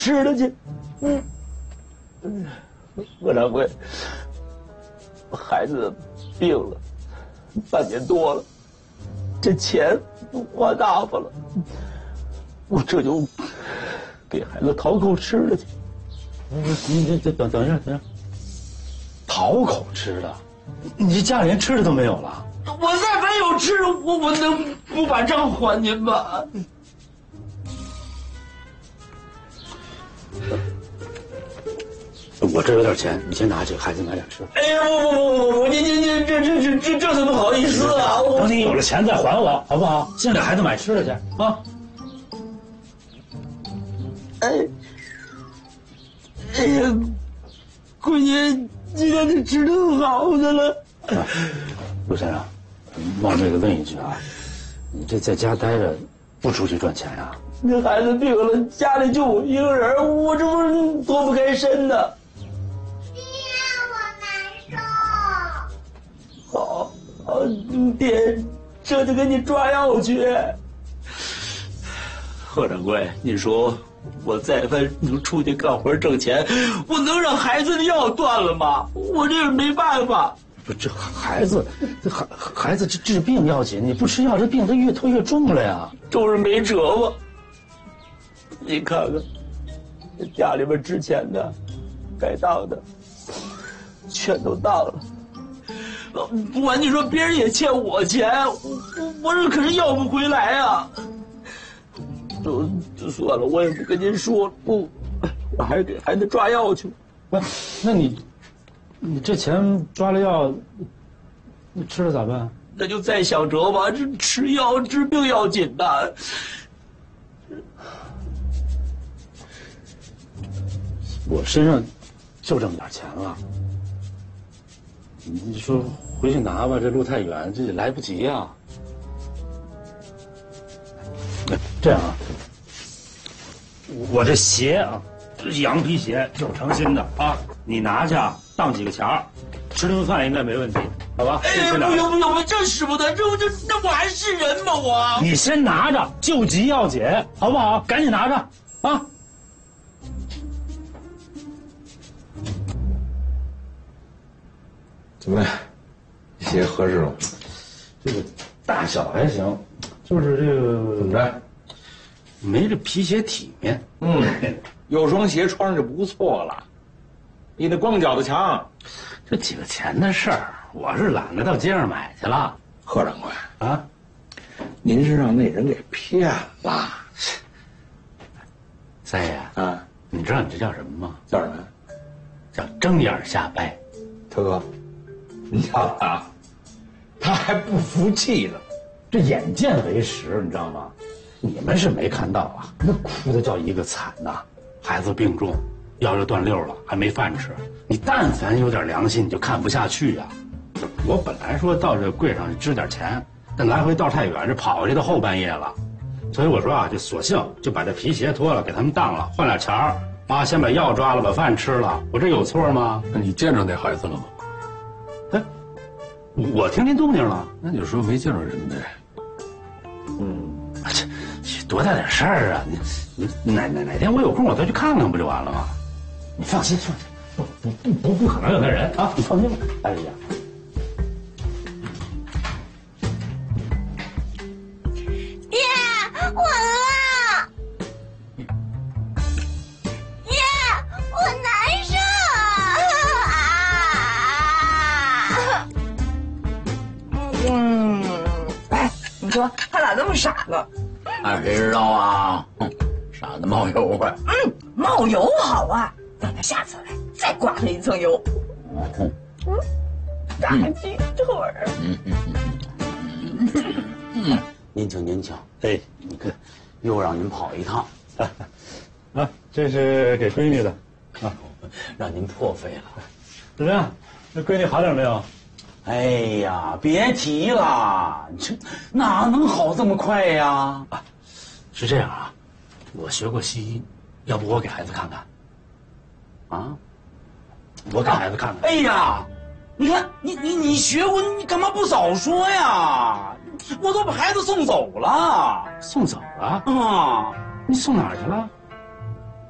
吃的去。何掌柜，孩子病了，半年多了，这钱都花大发了，我这就给孩子讨口吃的去。 你等一下，讨口吃的，你这家里连吃的都没有了。 我再没有吃，我能不把账还您吗？ 我这有点钱，你先拿去，孩子买点吃。 哎呀，不，您这怎么好意思啊？ 等你有了钱再还我，好不好？先给孩子买吃的去啊！ 哎呀，闺女，你看这吃的好的了。 陆先生，冒昧的问一句啊，你这在家待着，不出去赚钱呀？ 那孩子病了，家里就我一个人，我这不是脱不开身呢。 爹，我难受。 好，爹，这就给你抓药去。贺掌柜，你说我再番能出去干活挣钱，我能让孩子的药断了吗？我这是没办法。 不，这孩子这治病要紧，你不吃药，这病它越拖越重了呀。 就是没辙嘛。你看看，这家里边值钱的、该当的，全都当了。不管你说别人也欠我钱，我这可是要不回来啊。就算了，我也不跟您说了，不，我还是给孩子抓药去。 不，那你这钱抓了药，你吃了咋办？ 那就再想辙吧。这吃药治病要紧的。 我身上就这么点钱了，你说回去拿吧，这路太远，这也来不及呀。这样啊，我这鞋啊，这是羊皮鞋，就是诚心的啊，你拿去当几个钱，吃顿饭应该没问题，好吧？ 哎，不用，这使不得，这我还是人吗？我你先拿着，救急要紧，好不好？赶紧拿着啊！ 怎么样？鞋合适吗？ 这个大小还行，就是这个怎么着？ 没这皮鞋体面。 有双鞋穿上就不错了，比那光脚的强。 这几个钱的事儿，我是懒得到街上买去了。 贺掌柜啊， 您是让那人给骗了？ 三爷啊， 你知道你这叫什么吗？ 叫什么？ 叫睁眼瞎掰。 特哥，你看他还不服气呢。 这眼见为实，你知道吗？你们是没看到啊，那哭的叫一个惨呐！孩子病重，腰又断溜了，还没饭吃。你但凡有点良心，你就看不下去呀。我本来说到这柜上支点钱，但来回道太远，这跑去都后半夜了，所以我说啊，就索性就把这皮鞋脱了，给他们当了，换俩钱儿啊，先把药抓了，把饭吃了，我这有错吗？ 那你见着那孩子了吗？ 哎，我听见动静了， 那你就说没见着人呗。 这多大点事儿啊！你哪天我有空我再去看看不就完了吗？你放心，不可能有那人啊！你放心吧，哎呀。 爹，我了。爹，我难受哎，你说他咋这么傻呢？ 那谁知道啊？傻子冒油啊！ 冒油好啊，等他下次来再刮他一层油。大鸡腿儿。 您请您请， 哎， 你看，又让您跑一趟， 啊，这是给闺女的，啊， 让您破费了。 怎么样？那闺女好点没有？ 哎呀，别提了，这哪能好这么快呀？ 是这样啊，我学过西医，要不我给孩子看看？ 啊， 我给孩子看看。 哎呀，你看你学过，你干嘛不早说呀？我都把孩子送走了。 送走了？ 啊， 你送哪儿去了？